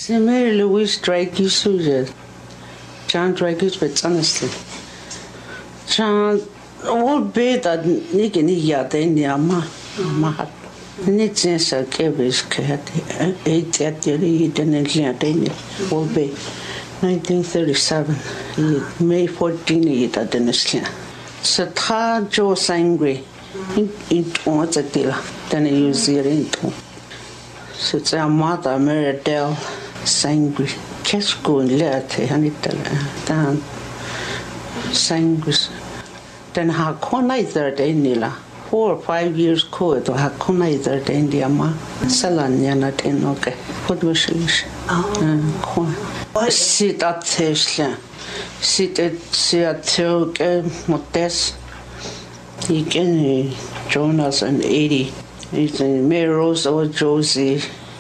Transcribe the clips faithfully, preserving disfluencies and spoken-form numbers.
Se Mary Louise Drake Suja. John Drake is but honestly. John all bed at Niggin Yard in the Ama. Mahat. Nitsin sa Kevis Cat, eight at the Eden and Liadania, all bay. nineteen thirty-seven, May fourteenth at the Neslia. Sata Joe Sangre in once a deal, then I use the into. Sits a mother Meridell Sangre, Casco and Latte, and it down Sangres. Then how con I third Nila. Four or five years cold to have either the Indiama, Salaniana Tenoke, what was she? Oh, sit at Tesla, sit at Seattle, Motes, he can Jonas and eighty. It's in Melrose or Josie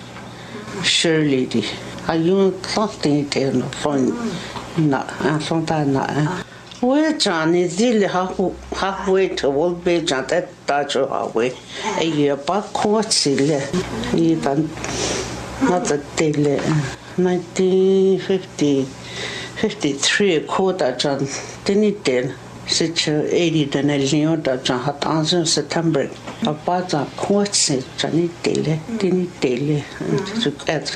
Shirley. Are you clotting it in the phone? Not, I thought I not. Well, John is really half, halfway to Old Bay, John, that Dutch halfway. A year back, what's it? He done not a day. nineteen fifty, fifty-three, a quarter, John, didn't it then? Such eighty, then a Leon, John had answered September. About a quartz, Johnny Daily, didn't it daily? To get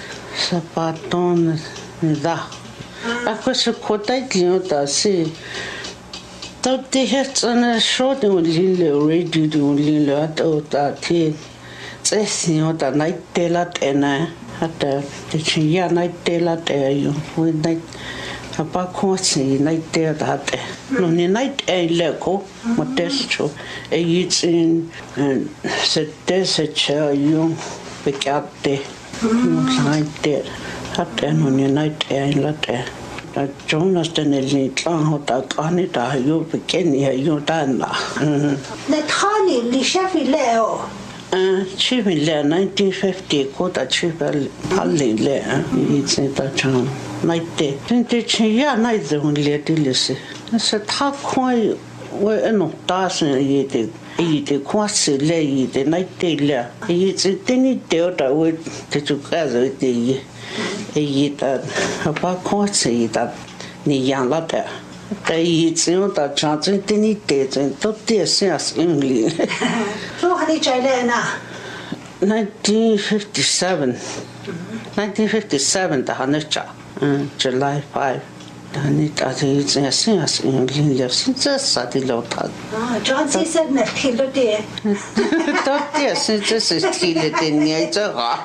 Sabaton, that. Après ce côté qui ont assez tant de hits on a short on l'île radio on l'île à t'aujourd'hui c'est sinon ta night daylight et na hata te chia night daylight et you we night apa quoi night daylight hata no ni night et le ko modesto et it's in c'était c'est you bekate night day hata no ni night et latte Jonas den elni tlang hota kani ta yo bekeni yo dana ne khani li shafi leo eh chivi le nineteen fifty ko ta chivi halli le it's ta chang night day tinte chiya night zon le dilise se ta khoi we no ta se yete yete kwase le yete night day le yete tini de ta we te chu ka zo te Eita, apa coisa eita, ni yang la de, daí tinha da chance de ni de, então desse assim ali. So hani chile na. nineteen fifty-seven, nineteen fifty-seven da hanacha, July fifth. Hani da tinha assim assim ali, assim já sabe lo tá. Ah, John C said na kilo de. Então desse assim já kilo de ni já ha.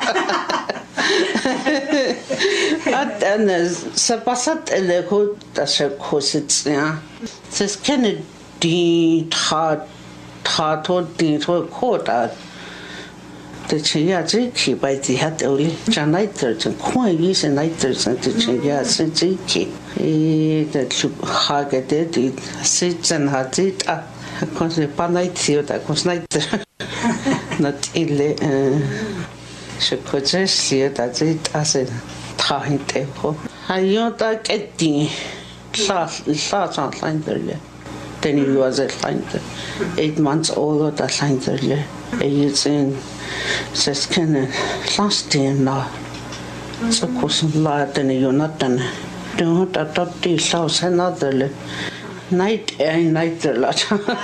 At and se passat ele ko ta se kosit ya se Kennedy ta ta to di to ko ta de chia ji ki bai ji hat oli janai ter chen ko yi se nai ter chen de chia se ji ki e de chu ha ge de di se chen ha ji ta ko se pa nai ti ta ko nai ter not ile je connais si ta ji ta se ta hin te ko ayo ta ke ti sa sa sa line there then he was a line eight months old that line there is in says can last year na so cos la then you not done don't ta ta ti sa another night and night la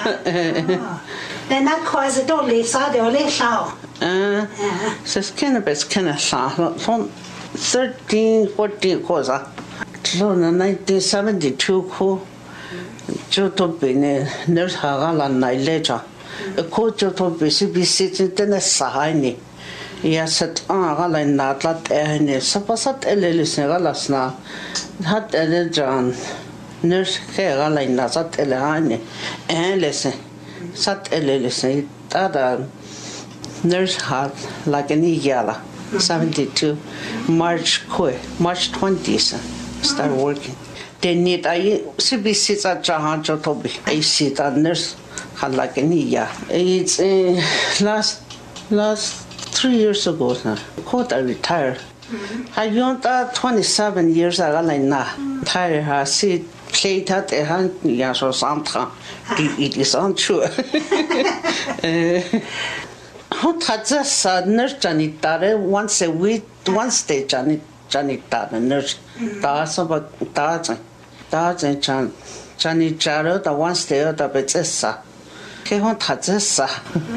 then that cause it only saw the only saw Uh, says cannabis can a from thirteen, fourteen cosa. So in nineteen seventy-two, co Joto Bene, Nurse Hagala Naileja. A coach of B C B sitting in a Sahani. Yes, at Angala Natlat and Sapasat Elis Negalasna. Had a John Nurse Hagala Nazat Elehani. And listen, Sat Elis, Tada. Nurse had like an yala, seventy-two, March March twentieth, start working. They need I C B sits at Jahan Jotobi. I see that nurse had like an ya. It's uh, last last three years ago now. Quote I retired. I want that twenty-seven years ago like na. Tired I see played at a hand ya so something. It is untrue. Hot had just nurse Janitare once a week, once day Janit Johnny ta the nurse ta so ba ta chen ta chen chan Johnny jaro da once there da be tsesa ke hon ta tsesa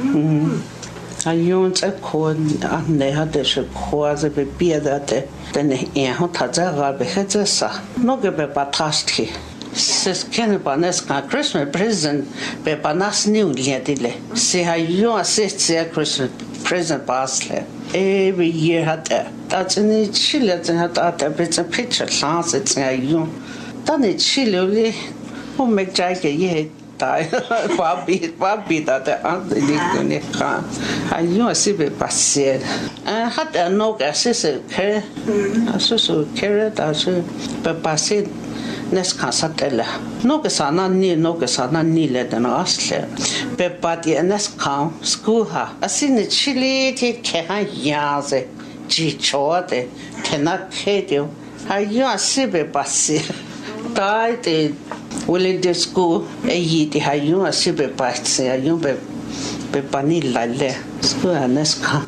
a yon tse ko a ne ha de se ko a ze be bia da te den e hon ta za ga be he tsesa no ge be pa tasti ses ken pa nes ka Christmas present be pa nas ni un lia dile se ha yon a se se Christmas present pasle every year had that that's in the chile and had that bits of picture class it's a you done it chile who make jack ye die babi babi that the other ni ka I you see be passer and had a no gas is care so so care that so be passer nes kasatela no que sana ni no que sana ni le de asle pe pati nes ka school ha asin chili ti ke ha yaze ji chode tena kedio ha ya sibe pasi dai de will de school e yi ti ha yu sibe pasi ya yu be be pani la le school nes ka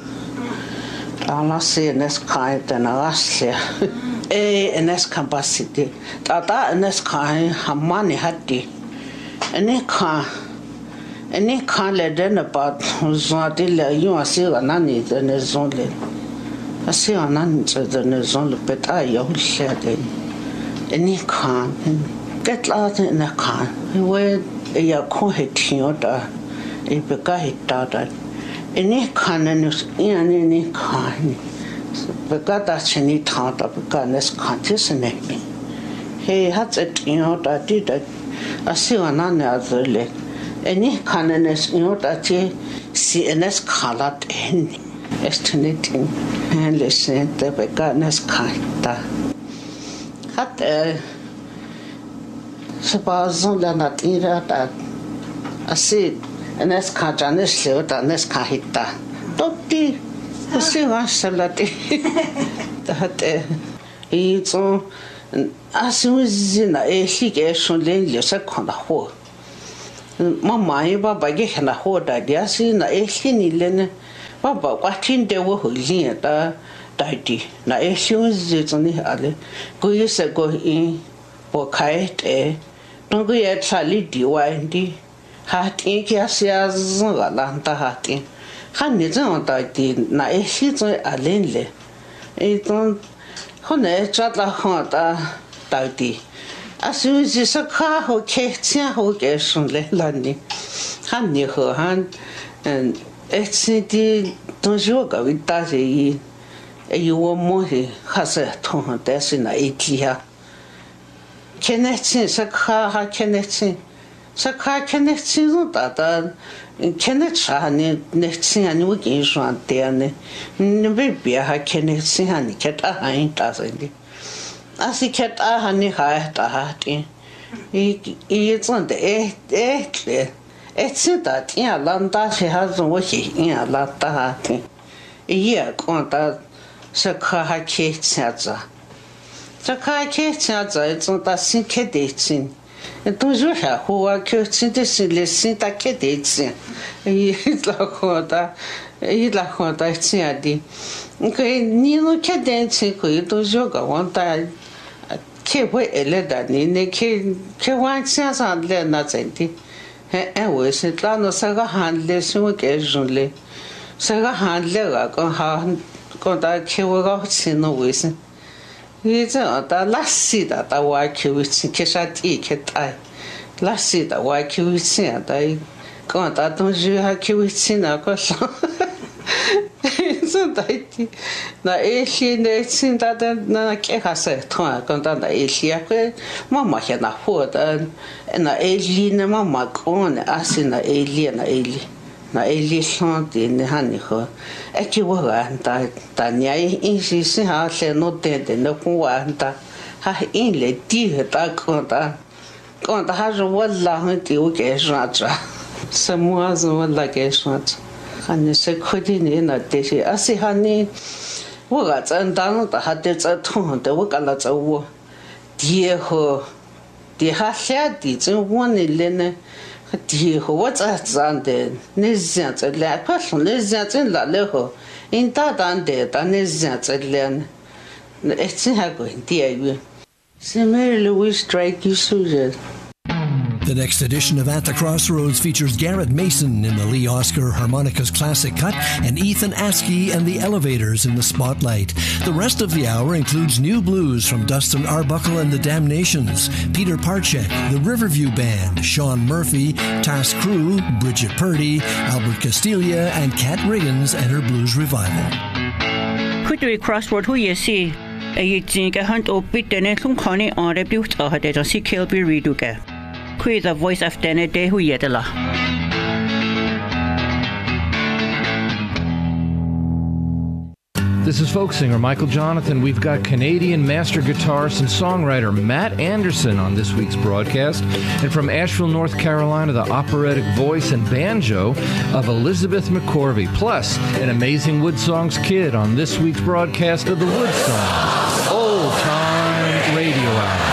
ala se nes ka de asle e nes capacity tata nes kai hamani hatti ene ka ene ka le den about zati le yu asi nani de ne zonle asi nani de ne zonle peta yo hlede ene ka get la de ne ka we ya ko hetio da e be ka hita da ene ka ne ne ne ka Begata chini thata beganes kantisne he hat it you know that did asiwana na azle eni kananes you know that si enes khalat en estimating and listen the beganes kanta hat suppose la natira that asi enes kajanes le tanes kahita totti si va salati that it's on asumzina e hige shonle le sakona ho mama e baba ge na ho da dia si na e hini le baba kwa tinde wo ho li da daiti na e shunzi tsoni ale go yese go in bo kai te no go ye tsali di wa ndi ha tin ke asia zga la ta ha tin han ni zon da di na e shi zoi alen le e ton hone chat la ho da da di asu ji sa kha ho ke tia ho ke shun le la ni han ni ho han en e si di ton jo ga wi ta ji yi e yu wo mo he ha se ton da si na e ti ha kenetsin sa kha ha kenetsin sa kha kenetsin da da kenetsa ni netsin ani wo ki shuan de ne ne be bia ha kenetsin ani keta ha in ta se ni asi keta ha ni ha ta ha ti i i zon de e e le e tsi da ti ya lan da se ha zon wo hi ya la ta ha ti i ye kon da sa kha ha ke tsa za sa kha ke tsa za zon da sin ke de tsin toujours ha hoa que c'était sur les sites à Kedetsi il la conta il la conta tinha dit que ni no Kedetsi que toujours ga wanta que foi ele da ni ne que que wan sia sa le na senti e e wo se la no sa ga han le su que junle sa ga han le ga con ha con da que wo ga chi no wo se你这的拉稀的，的外口去开啥地开台，拉稀的外口去啊，的，讲的东西还口去那个啥，这的的，那一些呢，现在的那开下是通啊，讲的那一些个妈妈现那货的，那一些呢妈妈讲的，啊是那一些那一些。那一里上的你看你和，哎，就我玩的，但你一时是哈在那点的那不玩的，还因来地的打讲的，讲的还是我拉很的我给说着，什么是我拉给说着，看你是快点你那这些，而且哈你，我个真当的还得在痛的，我干了走我，地和，地还下地真我那里呢。地和我这样的，你这样子来，快说你这样子来了后，你大胆的，但你这样子来呢， It's a good idea. Mary Louise Drake, you suited. The next edition of At the Crossroads features Garrett Mason in the Lee Oscar Harmonicas Classic Cut and Ethan Askey and the Elevators in the Spotlight. The rest of the hour includes new blues from Dustin Arbuckle and the Damnations, Peter Parchek, the Riverview Band, Sean Murphy, Task Crew, Bridget Purdy, Albert Castilla, and Kat Riggins and her Blues Revival. Kudui Crossroad hu yesi a yitzinga hunt o bit dene lung khani ore blues a hade to see Kilby Reduga. Kui the voice of dene de hu yedela. This is folk singer Michael Jonathan. We've got Canadian master guitarist and songwriter Matt Anderson on this week's broadcast. And from Asheville, North Carolina, the operatic voice and banjo of Elizabeth McCorvey. Plus, an amazing Wood Songs kid on this week's broadcast of the Wood Songs Old Time Radio Hour.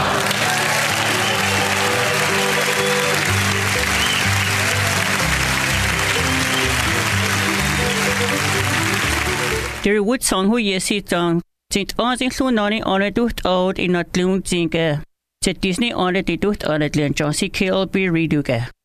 Der Wood Song hu yesi tang sit azin lunani ore duht out in not lung zinge. Set Disney ore di duht ore len John C. Kilby Reduga.